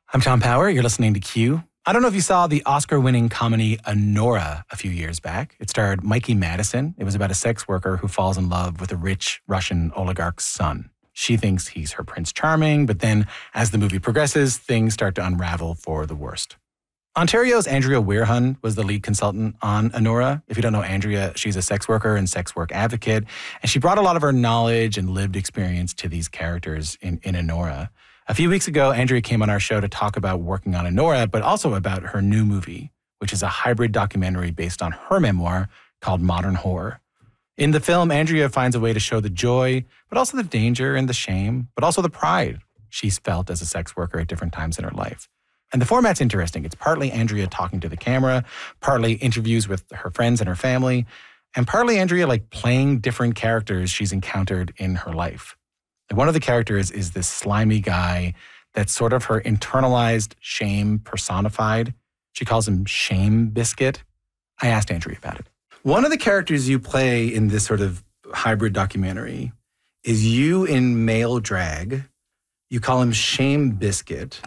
I'm Tom Power. You're listening to Q. I don't know if you saw the Oscar-winning comedy Anora a few years back. It starred Mikey Madison. It was about a sex worker who falls in love with a rich Russian oligarch's son. She thinks he's her Prince Charming, but then as the movie progresses, things start to unravel for the worst. Ontario's Andrea Weirhun was the lead consultant on Anora. If you don't know Andrea, she's a sex worker and sex work advocate, and she brought a lot of her knowledge and lived experience to these characters in Anora. A few weeks ago, Andrea came on our show to talk about working on Anora, but also about her new movie, which is a hybrid documentary based on her memoir called Modern Whore. In the film, Andrea finds a way to show the joy, but also the danger and the shame, but also the pride she's felt as a sex worker at different times in her life. And the format's interesting. It's partly Andrea talking to the camera, partly interviews with her friends and her family, and partly Andrea playing different characters she's encountered in her life. And one of the characters is this slimy guy that's sort of her internalized shame personified. She calls him Shame Biscuit. I asked Andrea about it. One of the characters you play in this sort of hybrid documentary is you in male drag. You call him Shame Biscuit.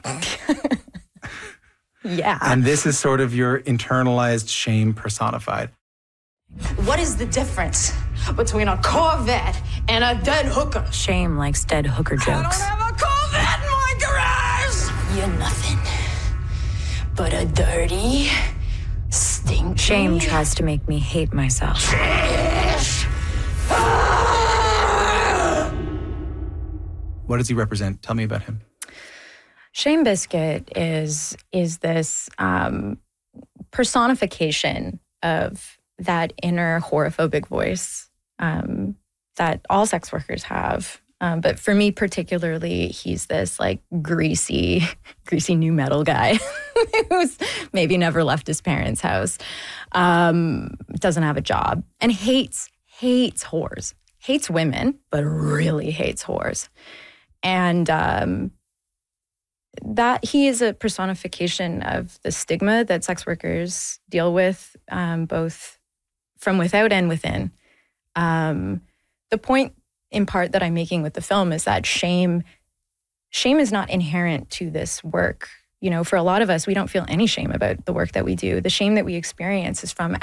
Yeah. And this is sort of your internalized shame personified. What is the difference between a Corvette and a dead hooker? Shame likes dead hooker jokes. I don't have a Corvette in my garage! You're nothing but a dirty, stinky... Shame tries to make me hate myself. What does he represent? Tell me about him. Shame Biscuit is this personification of that inner horophobic voice that all sex workers have. But for me particularly, he's this greasy new metal guy who's maybe never left his parents' house, doesn't have a job, and hates whores, hates women, but really hates whores. And that he is a personification of the stigma that sex workers deal with, both from without and within. The point, in part, that I'm making with the film is that shame is not inherent to this work. You know, for a lot of us, we don't feel any shame about the work that we do. The shame that we experience is from